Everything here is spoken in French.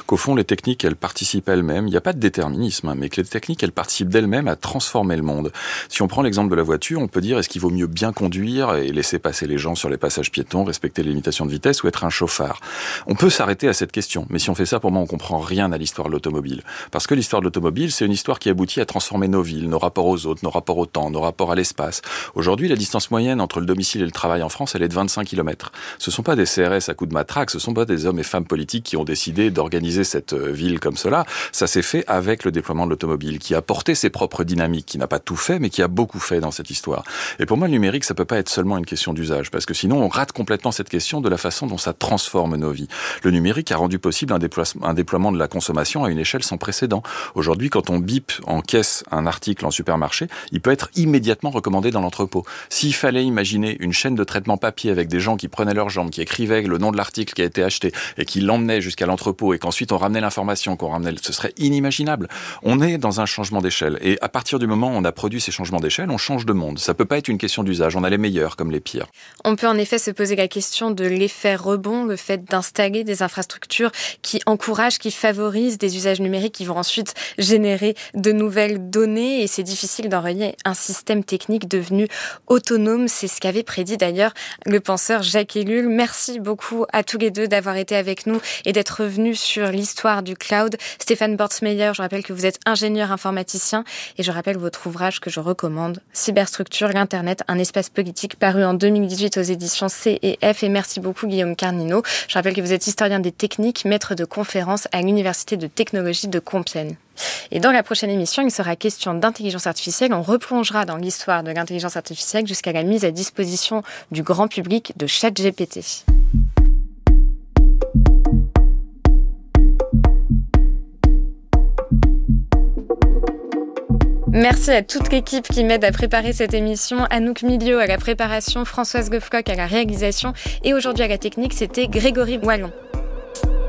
qu'au fond, les techniques, elles participent elles-mêmes. Il n'y a pas de déterminisme, mais que les techniques, elles participent d'elles-mêmes à transformer le monde. Si on prend l'exemple de la voiture, on peut dire, est-ce qu'il vaut mieux bien conduire et laisser passer les gens sur les passages piétons, respecter les limitations de vitesse ou être un chauffard? On peut s'arrêter à cette question, mais si on fait ça, pour moi, on comprend rien à l'histoire de l'automobile. Parce que l'histoire de l'automobile, c'est une histoire qui aboutit à transformer nos villes, nos rapports aux autres, nos rapports au temps, nos rapports à l'espace. Aujourd'hui, la distance moyenne entre le domicile et le travail en France, elle est de 25 km. Ce sont pas des CRS à coups de matraque, ce sont pas des hommes et femmes politiques qui ont décidé d'organiser cette ville comme cela. Ça s'est fait avec le déploiement de l'automobile, qui a porté ses propres dynamiques, qui n'a pas tout fait, mais qui a beaucoup fait dans cette histoire. Et pour moi, le numérique, ça peut pas être seulement une question d'usage, parce que sinon, on rate complètement cette question de la façon dont ça transforme nos vies. Le numérique a rendu possible un déploiement de la consommation à une échelle sans précédent. Aujourd'hui, quand on bip en caisse un article en supermarché, il peut être immédiatement recommandé dans l'entrepôt. S'il fallait imaginer une chaîne de traitement papier avec des gens qui prenaient leurs jambes, qui écrivaient le nom de l'article qui a été acheté et qui l'emmenaient jusqu'à l'entrepôt et qu'ensuite on ramenait l'information, ce serait inimaginable. On est dans un changement d'échelle et à partir du moment où on a produit ces changements d'échelle, on change de monde. Ça peut pas être une question d'usage. On a les meilleurs comme les pires. On peut en effet se poser la question de l'effet rebond, le fait d'installer des infrastructures qui encouragent, qui favorisent des usages numériques qui vont ensuite générer de nouvelles données et c'est difficile d'enrayer un système technique devenu autonome. C'est ce qu'avait prédit d'ailleurs le penseur Jacques Ellul. Merci beaucoup à tous les deux d'avoir été avec nous et d'être revenus sur l'histoire du cloud. Stéphane Bortsmeyer, je rappelle que vous êtes ingénieur informaticien et je rappelle votre ouvrage que je recommande, Cyberstructure, l'Internet, un espace politique, paru en 2018 aux éditions C&F. Et merci beaucoup Guillaume Carnino. Je rappelle que vous êtes historien des techniques, maître de conférences à l'Université de technologie de Compiègne. Et dans la prochaine émission, il sera question d'intelligence artificielle. On replongera dans l'histoire de l'intelligence artificielle jusqu'à la mise à disposition du grand public de ChatGPT. Merci à toute l'équipe qui m'aide à préparer cette émission. Anouk Milieu à la préparation, Françoise Goffcock à la réalisation et aujourd'hui à la technique, c'était Grégory Wallon.